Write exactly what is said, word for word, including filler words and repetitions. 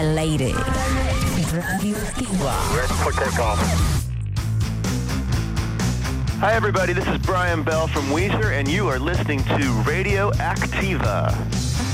al aire. Radioactiva. Ready for takeoff. Hi everybody, this is Brian Bell from Weezer and you are listening to Radio Activa.